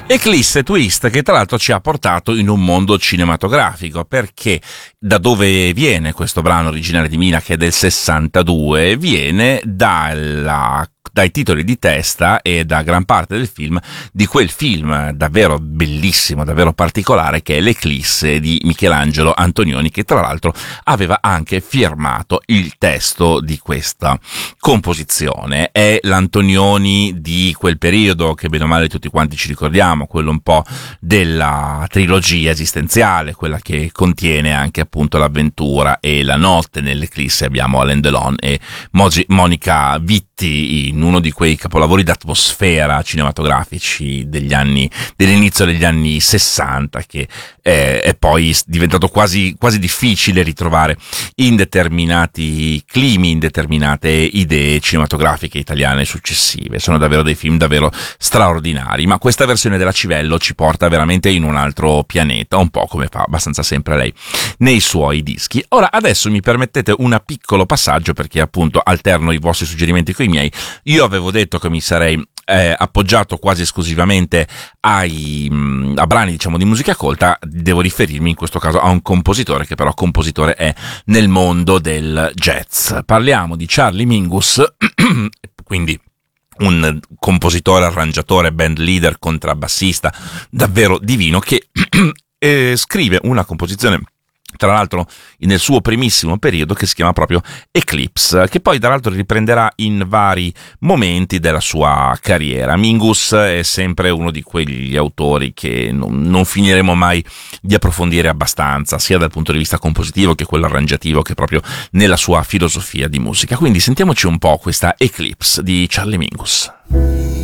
Eclisse Twist, che tra l'altro ci ha portato in un mondo cinematografico, perché da dove viene questo brano originale di Mina, che è del 62, viene dai titoli di testa e da gran parte del film, di quel film davvero bellissimo, davvero particolare, che è L'Eclisse di Michelangelo Antonioni, che tra l'altro aveva anche firmato il testo di questa composizione. È l'Antonioni di quel periodo che bene o male tutti quanti ci ricordiamo, quello un po' della trilogia esistenziale, quella che contiene anche appunto l'avventura e la notte. Nell'Eclisse abbiamo Alain Delon e Monica Vitti in uno di quei capolavori d'atmosfera cinematografici dell'inizio degli anni 60, che è poi diventato quasi difficile ritrovare in determinati climi, in determinate idee cinematografiche italiane successive. Sono davvero dei film davvero straordinari, ma questa versione della Civello ci porta veramente in un altro pianeta, un po' come fa abbastanza sempre lei nei suoi dischi. Ora, adesso mi permettete un piccolo passaggio, perché appunto alterno i vostri suggerimenti con i miei. Io avevo detto che mi sarei appoggiato quasi esclusivamente a brani, diciamo, di musica colta. Devo riferirmi in questo caso a un compositore, che però compositore è nel mondo del jazz. Parliamo di Charlie Mingus, quindi un compositore, arrangiatore, band leader, contrabbassista davvero divino, che scrive una composizione tra l'altro nel suo primissimo periodo, che si chiama proprio Eclipse, che poi tra l'altro riprenderà in vari momenti della sua carriera. Mingus è sempre uno di quegli autori che non finiremo mai di approfondire abbastanza, sia dal punto di vista compositivo che quello arrangiativo, che proprio nella sua filosofia di musica. Quindi sentiamoci un po' questa Eclipse di Charlie Mingus.